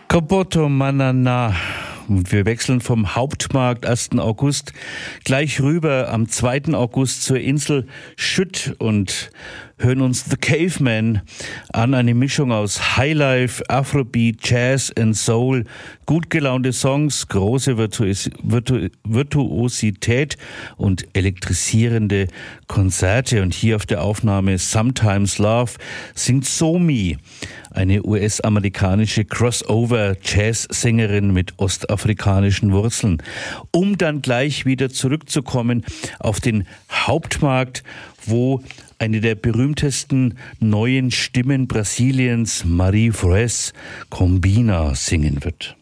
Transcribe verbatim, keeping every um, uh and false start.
Koboto Manana. Und wir wechseln vom Hauptmarkt ersten August gleich rüber am zweiten August zur Insel Schütt und hören uns The Caveman an, eine Mischung aus Highlife, Afrobeat, Jazz and Soul, gut gelaunte Songs, große Virtuos- Virtu- Virtuosität und elektrisierende Konzerte. Und hier auf der Aufnahme Sometimes Love singt Somi, eine U S-amerikanische Crossover-Jazz-Sängerin mit ostafrikanischen Wurzeln. Um dann gleich wieder zurückzukommen auf den Hauptmarkt, wo eine der berühmtesten neuen Stimmen Brasiliens, Marie Froes, Combina, singen wird.